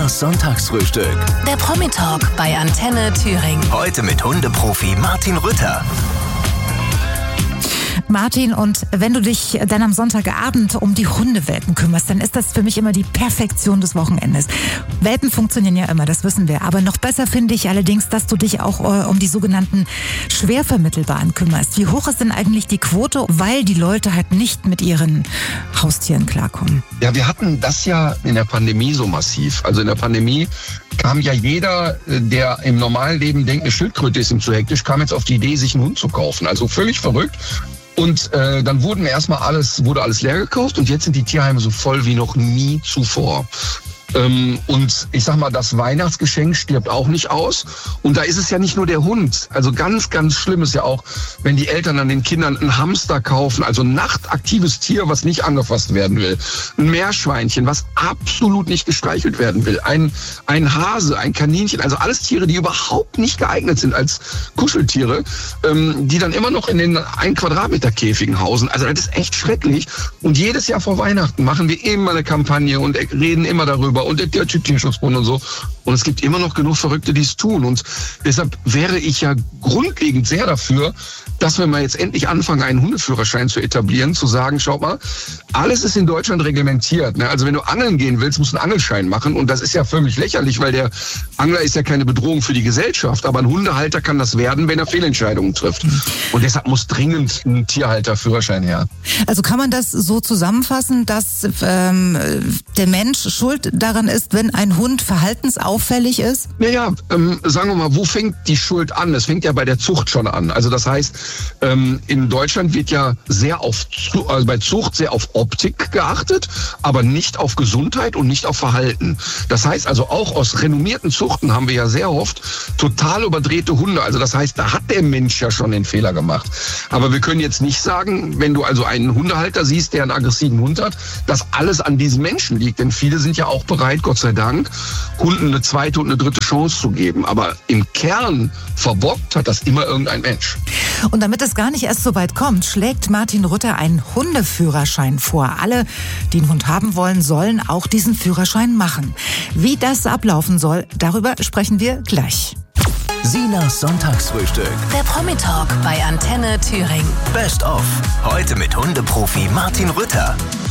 Sinas Sonntagsfrühstück. Der Promi-Talk bei Antenne Thüringen. Heute mit Hundeprofi Martin Rütter. Martin, und wenn du dich dann am Sonntagabend um die Hundewelpen kümmerst, dann ist das für mich immer die Perfektion des Wochenendes. Welpen funktionieren ja immer, das wissen wir. Aber noch besser finde ich allerdings, dass du dich auch um die sogenannten Schwervermittelbaren kümmerst. Wie hoch ist denn eigentlich die Quote, weil die Leute halt nicht mit ihren Haustieren klarkommen? Ja, wir hatten das ja in der Pandemie so massiv. Also in der Pandemie kam ja jeder, der im normalen Leben denkt, eine Schildkröte ist ihm zu hektisch, kam jetzt auf die Idee, sich einen Hund zu kaufen. Also völlig verrückt. Und dann wurde alles leer gekauft und jetzt sind die Tierheime so voll wie noch nie zuvor. Und ich sag mal, das Weihnachtsgeschenk stirbt auch nicht aus. Und da ist es ja nicht nur der Hund. Also ganz, ganz schlimm ist ja auch, wenn die Eltern an den Kindern einen Hamster kaufen, also ein nachtaktives Tier, was nicht angefasst werden will. Ein Meerschweinchen, was absolut nicht gestreichelt werden will. Ein Hase, ein Kaninchen, also alles Tiere, die überhaupt nicht geeignet sind als Kuscheltiere, die dann immer noch in den 1 Quadratmeter Käfigen hausen. Also das ist echt schrecklich. Und jedes Jahr vor Weihnachten machen wir immer eine Kampagne und reden immer darüber. Und der Deutsche Tierschutzbund und so. Und es gibt immer noch genug Verrückte, die es tun. Und deshalb wäre ich ja grundlegend sehr dafür, dass wir mal jetzt endlich anfangen, einen Hundeführerschein zu etablieren, zu sagen, schaut mal, alles ist in Deutschland reglementiert. Ne? Also wenn du angeln gehen willst, musst du einen Angelschein machen. Und das ist ja völlig lächerlich, weil der Angler ist ja keine Bedrohung für die Gesellschaft. Aber ein Hundehalter kann das werden, wenn er Fehlentscheidungen trifft. Und deshalb muss dringend ein Tierhalterführerschein her. Also kann man das so zusammenfassen, dass der Mensch schuld daran ist, wenn ein Hund verhaltensauffällig ist? Naja, sagen wir mal, wo fängt die Schuld an? Es fängt ja bei der Zucht schon an. Also das heißt, in Deutschland wird ja bei Zucht sehr auf Optik geachtet, aber nicht auf Gesundheit und nicht auf Verhalten. Das heißt also, auch aus renommierten Zuchten haben wir ja sehr oft total überdrehte Hunde. Also das heißt, da hat der Mensch ja schon den Fehler gemacht. Aber wir können jetzt nicht sagen, wenn du also einen Hundehalter siehst, der einen aggressiven Hund hat, dass alles an diesem Menschen liegt. Denn viele sind ja auch bereit, Gott sei Dank, Hunden eine zweite und eine dritte Chance zu geben. Aber im Kern verbockt hat das immer irgendein Mensch. Und damit es gar nicht erst so weit kommt, schlägt Martin Rütter einen Hundeführerschein vor. Alle, die einen Hund haben wollen, sollen auch diesen Führerschein machen. Wie das ablaufen soll, darüber sprechen wir gleich. Sinas Sonntagsfrühstück. Der Promi-Talk bei Antenne Thüringen. Best of. Heute mit Hundeprofi Martin Rütter.